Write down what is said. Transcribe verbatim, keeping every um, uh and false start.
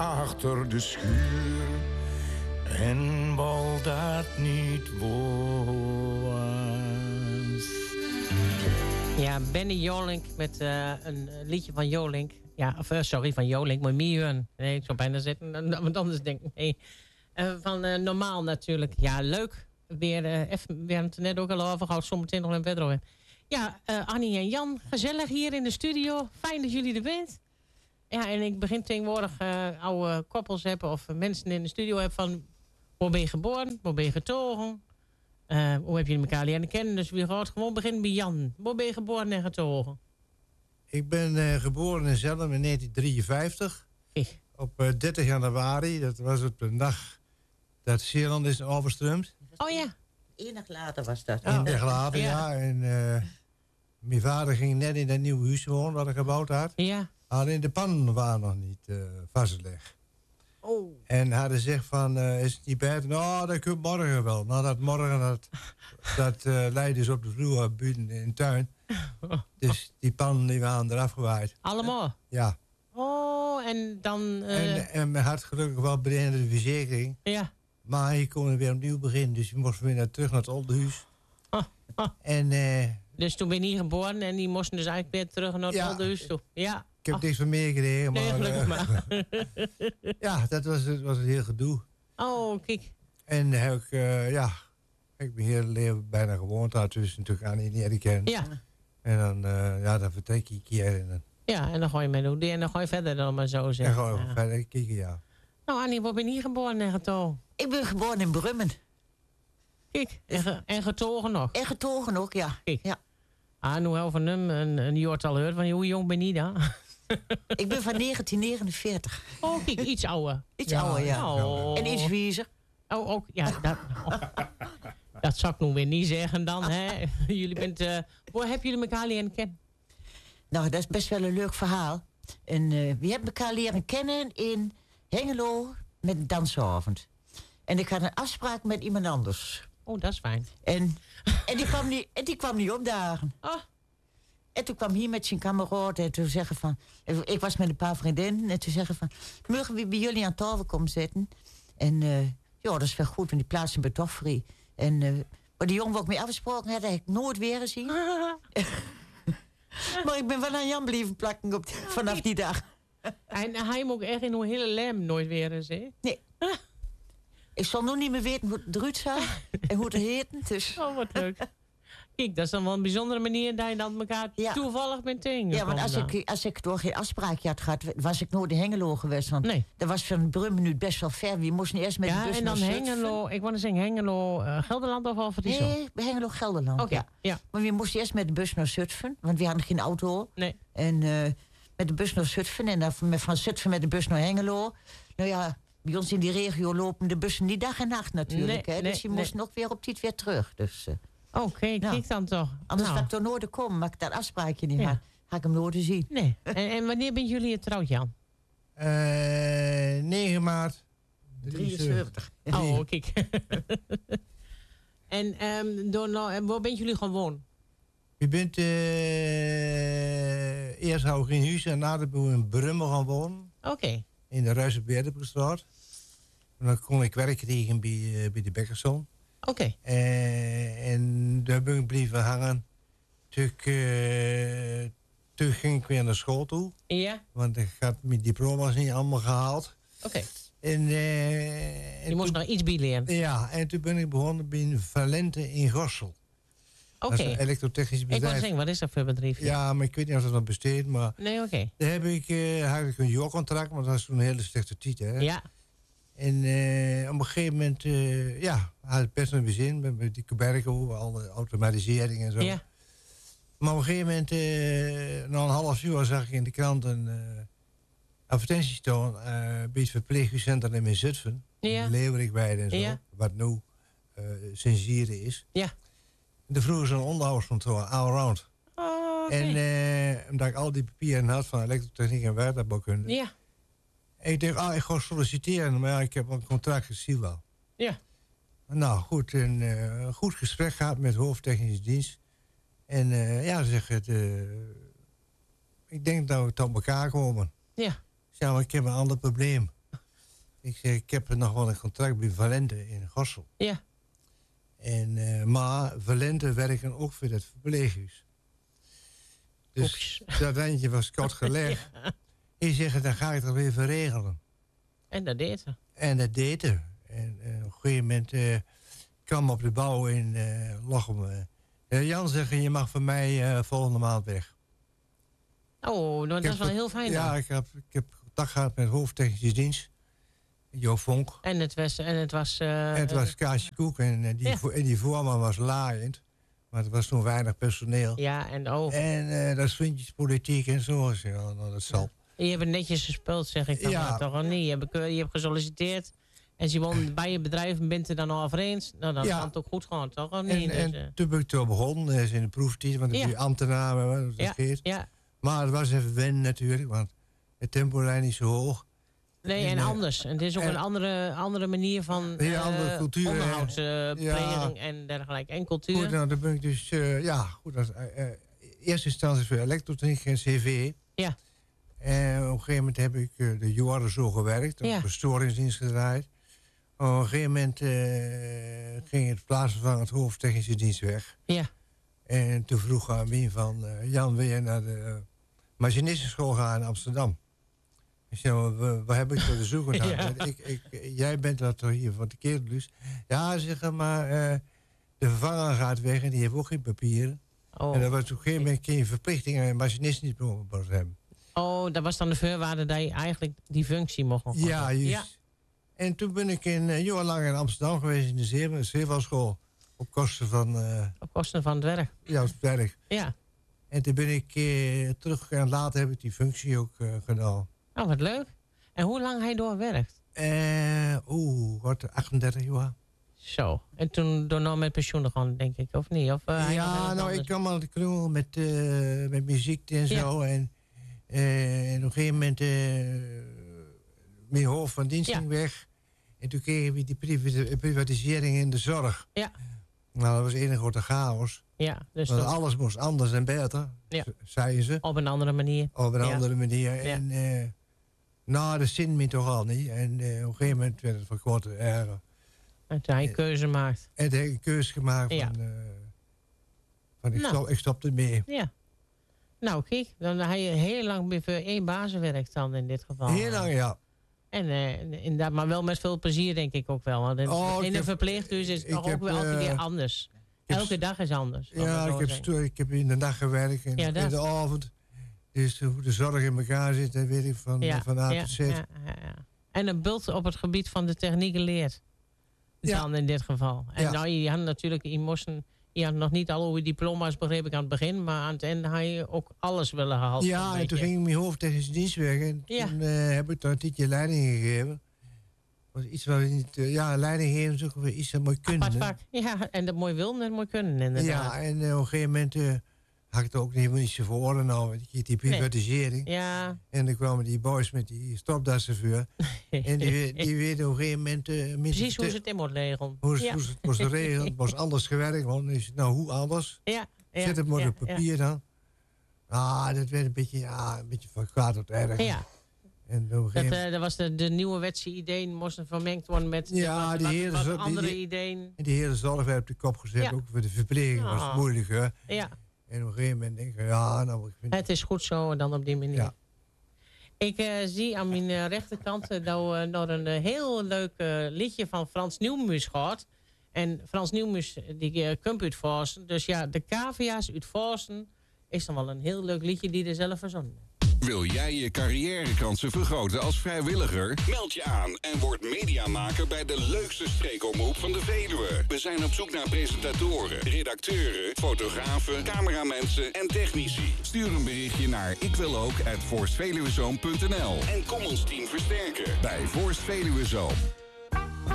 achter de schuur. En wou dat niet was. Ja, Benny Jolink met uh, een liedje van Jolink. Ja, of, uh, sorry, van Jolink, maar Mieun. Nee, ik zou bijna zeggen, want anders denk ik, nee. Uh, van uh, Normaal natuurlijk. Ja, leuk. Weer, uh, even, we hebben het er net ook al over gehad, zometeen nog een verder over. Ja, uh, Annie en Jan, gezellig hier in de studio. Fijn dat jullie er bent. Ja, en ik begin tegenwoordig uh, oude koppels hebben of mensen in de studio hebben van... Waar ben je geboren? Waar ben je getogen? Uh, hoe heb je elkaar leren kennen? Dus we gaan gewoon beginnen bij Jan. Waar ben je geboren en getogen? Ik ben uh, geboren in Zelm in negentien drieënvijftig. Ik. Op uh, dertig januari. Dat was op de dag dat Zeeland is overstroomd. Oh ja. Eén dag later was dat. Eén dag later, ja. ja. En uh, mijn vader ging net in dat nieuwe huis wonen wat hij gebouwd had. Ja. Alleen de pannen waren nog niet uh, vastgelegd. Oh. En hadden gezegd van, uh, is het niet beter? Nou, dat komt morgen wel. Nou, dat morgen, dat, dat uh, leidde dus op de vloer buiten in de tuin. Dus die pannen die waren eraf gewaaid. Allemaal? Ja. Oh, en dan... Uh... En, en men had gelukkig wel bij de verzekering. Ja. Maar hij kon weer opnieuw beginnen. Dus we moesten weer naar, terug naar het oude huis. Oh, oh. En, uh, dus toen ben je niet geboren en die moesten dus eigenlijk weer terug naar het ja, oude huis toe. Ja. Ik heb oh. niks van meegekregen. Nee, gelukkig uh, maar. ja, dat was, dat was een heel gedoe. Oh, kijk. En heb ik, uh, ja, ik ben heel leven bijna gewoond. Had dus natuurlijk aan niet herkend. Ja. En dan, uh, ja, dan vertrek je een keer. En dan, ja, en dan gooi je mee doen. En dan gooi je verder dan maar zo zeggen. En gewoon ja. verder kijken, ja. Nou, Annie, waar ben je geboren en getogen? Ik ben geboren in Brummen. Kijk, en, ge, en getogen nog? En getogen ook, ja. Kijk. Ja. Ah, nu heel van hem, een, een jaartal hoort van hoe jong ben je dan? Ik ben van negentien negenenveertig. Oh, kijk, iets ouder. Iets ja, ouder, ja. Oh. En iets wiezer. Oh, ook, ja, dat, oh. Dat zou ik nog weer niet zeggen dan, hè. Jullie bent, uh, waar hebben jullie elkaar leren kennen? Nou, dat is best wel een leuk verhaal. En uh, we hebben elkaar leren kennen in Hengelo met een dansavond. En ik had een afspraak met iemand anders. Oh, dat is fijn. En, en, die, kwam niet, en die kwam niet opdagen. Oh. En toen kwam hij met zijn kameraad en toen zeggen van... Ik was met een paar vriendinnen en toen zeggen van... Mogen we bij jullie aan tafel komen zitten? En uh, ja, dat is wel goed, want die plaatsen ben toch vrij. En uh, maar die jongen wat ik mee afgesproken had, heb ik nooit weer gezien. Maar ik ben wel aan Jan blijven plakken op die, vanaf die dag. En hij hem ook echt in een hele lem nooit weer eens, hè? Nee. Ik zal nog niet meer weten hoe het eruit zag en hoe het heet. Dus. Oh, wat leuk. Kijk, dat is dan wel een bijzondere manier dat je dan elkaar ja. toevallig bent tegen. Ja, want als ik, als ik door geen afspraakje had gehad, was ik nooit in Hengelo geweest. Want nee. dat was van Brummen nu best wel ver. We moesten eerst met ja, de bus en dan naar Hengelo, ik wou zeggen Hengelo, uh, Gelderland of al Friesland? Nee, Hengelo, Gelderland. Okay, ja. ja. Maar we moesten eerst met de bus naar Zutphen, want we hadden geen auto. Nee. En uh, met de bus naar Zutphen en dan van, van Zutphen met de bus naar Hengelo. Nou ja, bij ons in die regio lopen de bussen niet dag en nacht natuurlijk. Nee, hè? nee, dus je nee. moest nog weer op tijd weer terug. Dus, uh, Oké, okay, nou, kijk dan toch. Anders nou. had ik door noorden komen, maar ik dat afspraakje niet ja. had. Ga ik hem nooit zien. Nee. En, en wanneer ben jullie getrouwd, Jan? Uh, negen maart drieënzeventig. Oh, kijk. En um, door, nou, waar ben jullie gewoon? Je bent uh, eerst hou ik in huis en na de boel in Brummen gaan wonen. Oké. Okay. In de Ruizenbeerdenbroekstraat. En dan kon ik werk krijgen bij, uh, bij de Bekkerson. Oké. Okay. Uh, en daar ben ik blijven hangen. Toen, uh, toen ging ik weer naar school toe. Ja. Want ik had mijn diploma's niet allemaal gehaald. Oké. Okay. En, uh, je moest nog iets bij leren. Ja, en toen ben ik begonnen bij Valente in Gorssel. Oké. Okay. Dat is een elektrotechnisch bedrijf. Ik wou zeggen, wat is dat voor bedrijf? Ja, ja maar ik weet niet of dat nog besteedt. Maar nee, oké. Okay. Daar heb ik, uh, had ik een jaarcontract, maar dat was toen een hele slechte titel. Hè? Ja. En uh, op een gegeven moment, uh, ja, had het best nog weer zin. Met die Kubergo, alle automatisering en zo. Ja. Maar op een gegeven moment, uh, na een half uur zag ik in de krant een uh, advertentie staan. Uh, bij het verpleeghuiscentrum in Zutphen. Ja. Leeuwerikweide en zo. Ja. Wat nu uh, Sint-Gieren is. Ja. En de vroegen ze een onderhoudskantoor, all-round. Oh, okay. En uh, omdat ik al die papieren had van elektrotechniek en waterbouwkunde. Ja. En ik dacht, ah, ik ga solliciteren, maar ja, ik heb een contract, ik zie wel. Ja. Nou, goed, een uh, goed gesprek gehad met hoofdtechnische dienst. En uh, ja, zeg het, uh, ik denk dat we tot elkaar komen. Ja. Ja, maar ik heb een ander probleem. Ik zeg, ik heb nog wel een contract bij Valente in Gossel. Ja. En, uh, maar Valente werken ook voor het verpleeghuis. Dus Oeps. Dat eindje was kort gelegd. Ja. Ik zeg, dan ga ik het even regelen. En dat deed ze. En dat deed ze. En uh, op een gegeven moment uh, kwam op de bouw in uh, Lochem. Uh, Jan zegt, je mag van mij uh, volgende maand weg. Oh, nou, dat heb, is wel heel fijn. Ja, ik heb, ik heb contact gehad met hoofdtechnische dienst. Jo Vonk. En het was... En het was, uh, en het was Kaasje Koek. En, en, die, ja. en die voorman was laaiend. Maar er was toen weinig personeel. Ja, en oh. En uh, dat is vriendjespolitiek en zo. Ja, nou, dat zal. Ja. Je hebt netjes gespeeld, zeg ik dan. Ja. Toch al niet. Je hebt, je hebt gesolliciteerd. En als je woont bij je bedrijf en bent er dan al over eens. Nou, dan ja. kan het ook goed gaan, toch? Al niet, en, dus, en uh... toen ben ik toen begonnen. Dat is in de proeftijd. Want dan ja. heb je ambtenaren. Dat ja. geeft. Ja. Maar het was even wennen natuurlijk. Want het tempo lijnt niet zo hoog. Nee, en, en anders. En het is ook en, een andere, andere manier van uh, andere cultuur, onderhoudspleging uh, ja. en dergelijke. En cultuur. Goed, nou, dan ben ik dus... Uh, ja, goed. Als, uh, uh, eerste instantie voor elektrotechniek en cv. Ja. En op een gegeven moment heb ik uh, de jaren zo gewerkt. Ja. Op bestoringsdienst gedraaid. Op een gegeven moment uh, ging het plaatsvervangend hoofdtechnische dienst weg. Ja. En toen vroeg aan Wien van... Uh, Jan, wil je naar de uh, machinistenschool gaan in Amsterdam? Ik zei, wat, wat heb ik voor te zoeken? Ja. ik, ik, jij bent dat toch hier van de Keerdelus? Ja, zeg maar, uh, de vervanger gaat weg en die heeft ook geen papieren. Oh. En dat was op een gegeven moment geen verplichting aan een machinistdiploma hebben. Oh, dat was dan de voorwaarde dat je eigenlijk die functie mocht nog. Ja, juist. Ja. En toen ben ik in uh, jarenlang in Amsterdam geweest in de zeevalschool. Op kosten van... Uh, op kosten van het werk. Ja, het werk. Ja. En toen ben ik uh, terug en later heb ik die functie ook uh, gedaan. Oh, wat leuk. En hoe lang hij doorwerkt? Uh, Oeh, wat, achtendertig jaar. Zo. En toen door nou met pensioen gaan, denk ik, of niet? Of, uh, ja, nou, ik kwam al de knul met, uh, met muziek en zo. Ja. En, uh, en op een gegeven moment... Uh, mijn hoofd van dienst ging ja. weg. En toen kregen we die privatisering in de zorg. Ja. Nou, dat was een grote chaos. Ja, dus want alles moest anders en beter, ja. zeiden ze. Op een andere manier. Op een ja. andere manier. Ja. En uh, nou, dat zin me toch al niet. En uh, op een gegeven moment werd het van korte erger. En toen hij een keuze gemaakt. En toen heb ik een keuze gemaakt ja. van... Uh, van ik, nou. stop, ik stop ermee. Ja. Nou, kijk. Dan heb je heel lang voor één baas gewerkt dan in dit geval. Heel lang, ja. En uh, inderdaad, maar wel met veel plezier denk ik ook wel. Want in, oh, in een heb, verpleeghuis is het toch ook wel altijd weer anders. Elke dag is anders. Ja, ik heb, sto- ik heb in de nacht gewerkt en ja, in de avond. Dus hoe de zorg in elkaar zit, dat weet ik van, ja, van A tot Z. Ja, ja, ja. En een bult op het gebied van de techniek geleerd. Dan ja. in dit geval. En ja. nou, je had natuurlijk, je moest een, je had nog niet al over diploma's, begreep ik aan het begin. Maar aan het einde had je ook alles willen gehaald. Ja, en toen ging ik mijn hoofdtechnische dienst weg. En ja. toen uh, heb ik daar een tijdje leiding gegeven. Was iets waar we niet... Uh, ja, leiding geven is ook weer iets dat mooi kunnen. Apart vak. Ja, en dat mooi willen en mooi kunnen inderdaad. Ja, en uh, op een gegeven moment uh, had ik het ook helemaal niet zo voor oren nou. Die, die privatisering. Nee. Ja. En dan kwamen die boys met die stropdaschauffeur. En die, die weten op een gegeven moment... Uh, precies hoe ze het in moet regelen. Hoe, ja. hoe ze het moest regelen. Het was anders gewerkt. Want is, nou, hoe anders? Ja. ja Zet het maar ja, op papier ja. dan. Ah, dat werd een beetje, ja, een beetje van kwaad tot erg. Ja. En dat, uh, dat was de, de nieuwe wetse ideeën moesten vermengd worden met ja, de, wat, die wat, hele, wat andere die, ideeën. En die hele zorg werd op de kop gezet, ja. ook voor de verpleging oh. was het moeilijk. Hè? Ja. En op een gegeven moment denk ik, ja, nou... Ik vind het is goed zo, dan op die manier. Ja. Ik uh, zie aan mijn uh, rechterkant uh, dat we nog een uh, heel leuk uh, liedje van Frans Nieuwmuis gehad. En Frans Nieuwmuis, die uh, komt uit Voorsten. Dus ja, de cavia's uit Voorsten is dan wel een heel leuk liedje die er zelf verzonnen. Wil jij je carrièrekansen vergroten als vrijwilliger? Meld je aan en word mediamaker bij de leukste streekomroep van de Veluwe. We zijn op zoek naar presentatoren, redacteuren, fotografen, cameramensen en technici. Stuur een berichtje naar ikwilook at voorstveluwezoom punt n l en kom ons team versterken bij Voorst Veluwezoom.